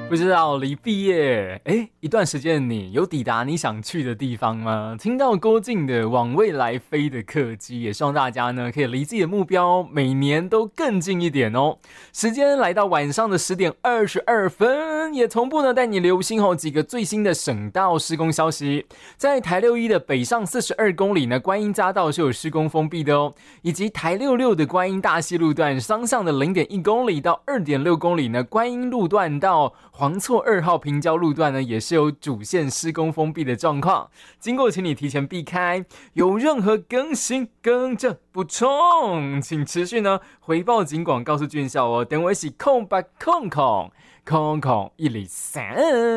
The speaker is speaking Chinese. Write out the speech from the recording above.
不知道离毕业一段时间，你有抵达你想去的地方吗？听到郭靖的往未来飞的客机，也希望大家呢可以离自己的目标每年都更近一点哦。时间来到晚上的10点22分，也同步呢带你留心几个最新的省道施工消息。在台61的北上42公里呢，观音匝道是有施工封闭的哦，以及台66的观音大溪路段双向的0.1公里到2.6公里呢，观音路段到黄错2号平交路段呢，也是有主线施工封闭的状况，经过请你提前避开。有任何更新、更正、补充，请持续呢回报警广告诉俊孝哦。等我一起空103。